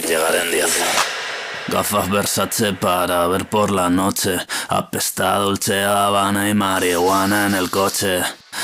Llegaré en 10. Gafas Versace para ver por la noche. Apesta Dolce Habana y marihuana en el coche.